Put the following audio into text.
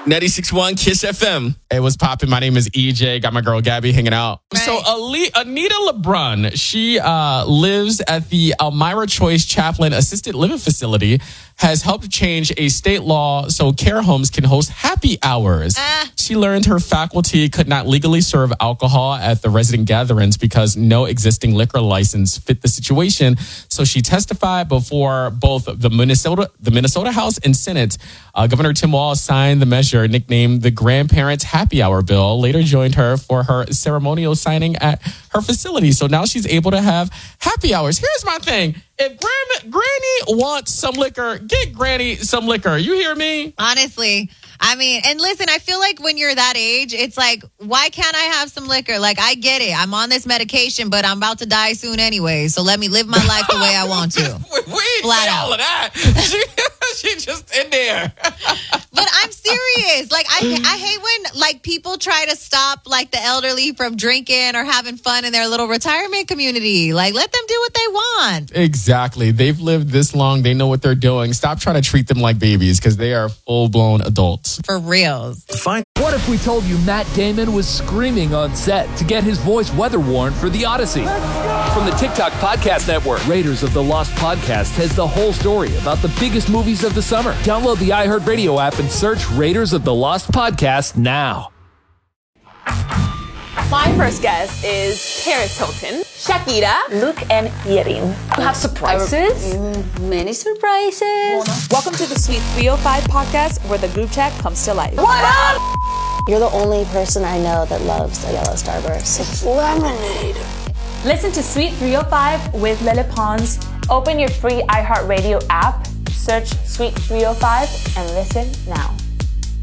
96.1 Kiss FM. Hey, what's poppin'? My name is EJ. Got my girl Gabby hanging out. Right. So Anita LeBrun, she lives at the Elmira Choice Chaplain Assisted Living Facility, has helped change a state law so care homes can host happy hours. She learned her faculty could not legally serve alcohol at the resident gatherings because no existing liquor license fit the situation. So she testified before both the Minnesota House and Senate. Governor Tim Walz signed the measure nicknamed the Grandparents Happy Hour Bill, later joined her for her ceremonial signing at her facility. So now she's able to have happy hours. Here's my thing. If Granny wants some liquor, get Granny some liquor. You hear me? Honestly. I mean, and listen, I feel like when you're that age, it's like, why can't I have some liquor? Like, I get it. I'm on this medication, but I'm about to die soon anyway. So let me live my life the way I want to. We ain't Flat say out. all of that. She just in there. But I'm serious. Like, I hate when, like, people try to stop, like, the elderly from drinking or having fun in their little retirement community. Like, let them do what they want. Exactly. They've lived this long. They know what they're doing. Stop trying to treat them like babies because they are full-blown adults. For reals. What if we told you Matt Damon was screaming on set to get his voice weather-worn for The Odyssey? From the TikTok Podcast Network, Raiders of the Lost Podcast has the whole story about the biggest movies of the summer. Download the iHeartRadio app and search Raiders of the Lost Podcast now. My first guest is Paris Hilton, Shakira, Luke, and Yerin. You have surprises? Many surprises. Welcome to the Sweet 305 podcast, where the group chat comes to life. What up? You're the only person I know that loves a yellow Starburst. It's lemonade. Listen to Sweet 305 with Lele Pons. Open your free iHeartRadio app, search Sweet 305, and listen now.